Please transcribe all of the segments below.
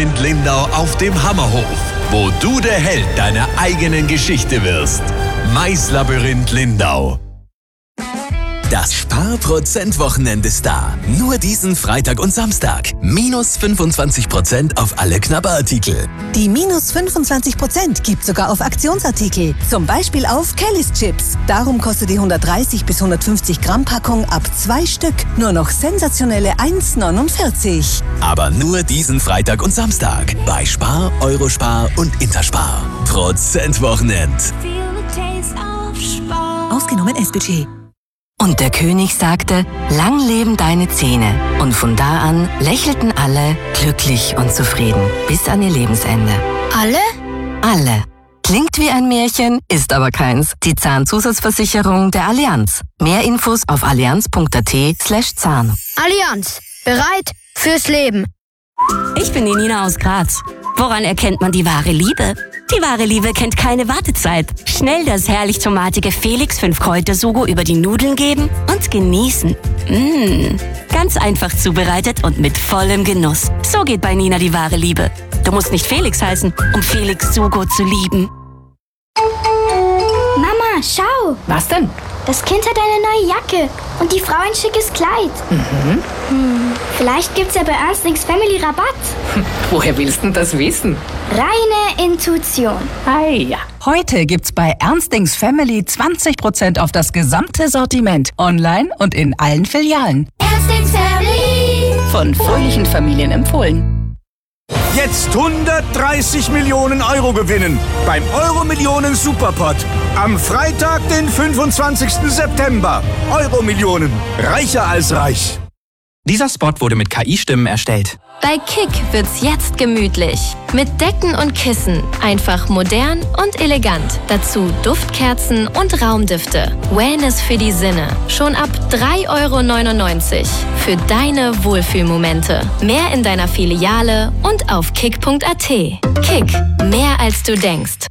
Maislabyrinth Lindau auf dem Hammerhof, wo du der Held deiner eigenen Geschichte wirst. Maislabyrinth Lindau. Das Sparprozent-Wochenende ist da. Nur diesen Freitag und Samstag. Minus 25% auf alle Knabberartikel. Die minus 25% gibt sogar auf Aktionsartikel. Zum Beispiel auf Kellys Chips. Darum kostet die 130 bis 150 Gramm Packung ab 2 Stück nur noch sensationelle 1,49. Aber nur diesen Freitag und Samstag. Bei Spar, Eurospar und Interspar. Prozentwochenend. Ausgenommen S-Budget. Und der König sagte, lang leben deine Zähne. Und von da an lächelten alle glücklich und zufrieden bis an ihr Lebensende. Alle? Alle. Klingt wie ein Märchen, ist aber keins. Die Zahnzusatzversicherung der Allianz. Mehr Infos auf allianz.at/Zahn. Allianz. Bereit fürs Leben. Ich bin die Nina aus Graz. Woran erkennt man die wahre Liebe? Die wahre Liebe kennt keine Wartezeit. Schnell das herrlich tomatige Felix 5-Kräuter-Sugo über die Nudeln geben und genießen. Ganz einfach zubereitet und mit vollem Genuss. So geht bei Nina die wahre Liebe. Du musst nicht Felix heißen, um Felix Sugo zu lieben. Mama, schau. Was denn? Das Kind hat eine neue Jacke und die Frau ein schickes Kleid. Vielleicht gibt's ja bei Ernstings Family Rabatt. Woher willst du das wissen? Reine Intuition. Ja. Heute gibt's bei Ernstings Family 20% auf das gesamte Sortiment. Online und in allen Filialen. Ernstings Family. Von fröhlichen Familien empfohlen. Jetzt 130 Millionen Euro gewinnen beim Euro-Millionen Superpot. Am Freitag, den 25. September. Euro-Millionen. Reicher als reich. Dieser Spot wurde mit KI-Stimmen erstellt. Bei Kick wird's jetzt gemütlich. Mit Decken und Kissen. Einfach modern und elegant. Dazu Duftkerzen und Raumdüfte. Wellness für die Sinne. Schon ab 3,99 € für deine Wohlfühlmomente. Mehr in deiner Filiale und auf kick.at. Kick. Mehr als du denkst.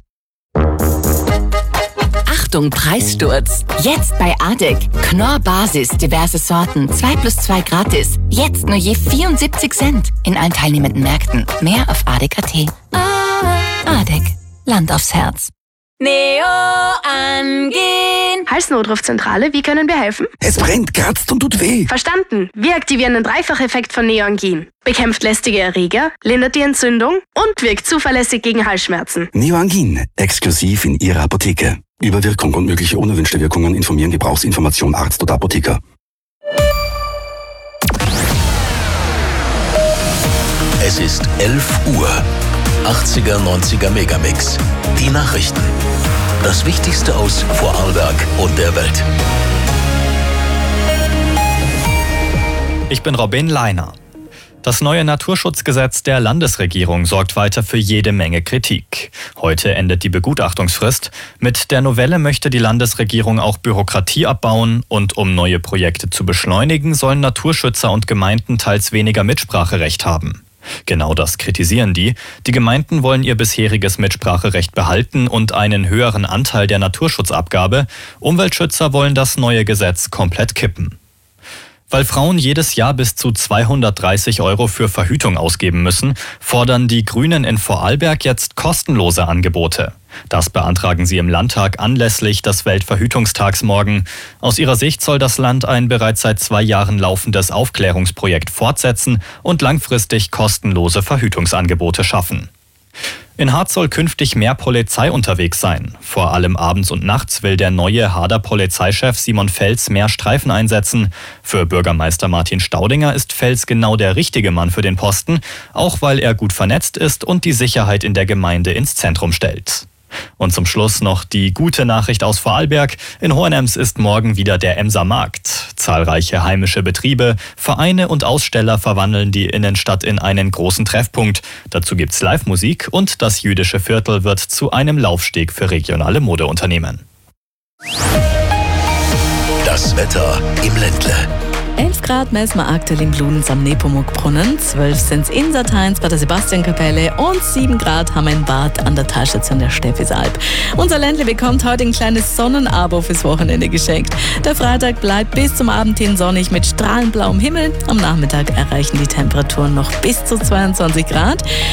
Achtung, Preissturz. Jetzt bei ADEC. Knorr Basis, diverse Sorten. 2+2 gratis. Jetzt nur je 74 Cent. In allen teilnehmenden Märkten. Mehr auf ADEC.at. ADEC. Land aufs Herz. Neo angehen. Halsnotrufzentrale, wie können wir helfen? Es brennt, kratzt und tut weh. Verstanden. Wir aktivieren den Dreifacheffekt von Neoangin. Bekämpft lästige Erreger, lindert die Entzündung und wirkt zuverlässig gegen Halsschmerzen. Neoangin, exklusiv in Ihrer Apotheke. Über Wirkung und mögliche unerwünschte Wirkungen informieren Gebrauchsinformation Arzt oder Apotheker. Es ist 11 Uhr. 80er, 90er Megamix. Die Nachrichten. Das Wichtigste aus Vorarlberg und der Welt. Ich bin Robin Leiner. Das neue Naturschutzgesetz der Landesregierung sorgt weiter für jede Menge Kritik. Heute endet die Begutachtungsfrist. Mit der Novelle möchte die Landesregierung auch Bürokratie abbauen und um neue Projekte zu beschleunigen, sollen Naturschützer und Gemeinden teils weniger Mitspracherecht haben. Genau das kritisieren die. Die Gemeinden wollen ihr bisheriges Mitspracherecht behalten und einen höheren Anteil der Naturschutzabgabe. Umweltschützer wollen das neue Gesetz komplett kippen. Weil Frauen jedes Jahr bis zu 230 € für Verhütung ausgeben müssen, fordern die Grünen in Vorarlberg jetzt kostenlose Angebote. Das beantragen sie im Landtag anlässlich des Weltverhütungstags morgen. Aus ihrer Sicht soll das Land ein bereits seit 2 Jahren laufendes Aufklärungsprojekt fortsetzen und langfristig kostenlose Verhütungsangebote schaffen. In Harz soll künftig mehr Polizei unterwegs sein. Vor allem abends und nachts will der neue Harder Polizeichef Simon Fels mehr Streifen einsetzen. Für Bürgermeister Martin Staudinger ist Fels genau der richtige Mann für den Posten, auch weil er gut vernetzt ist und die Sicherheit in der Gemeinde ins Zentrum stellt. Und zum Schluss noch die gute Nachricht aus Vorarlberg. In Hohenems ist morgen wieder der Emser Markt. Zahlreiche heimische Betriebe, Vereine und Aussteller verwandeln die Innenstadt in einen großen Treffpunkt. Dazu gibt's Live-Musik und das jüdische Viertel wird zu einem Laufsteg für regionale Modeunternehmen. Das Wetter im Ländle. 11 Grad messen wir aktuell in Bludenz am Nepomuk-Brunnen, 12 sind es in Sateins bei der Sebastiankapelle und 7 Grad haben wir in Bad an der Talstation der Steffisaalb. Unser Ländle bekommt heute ein kleines Sonnenabo fürs Wochenende geschenkt. Der Freitag bleibt bis zum Abend hin sonnig mit strahlend blauem Himmel. Am Nachmittag erreichen die Temperaturen noch bis zu 22 Grad.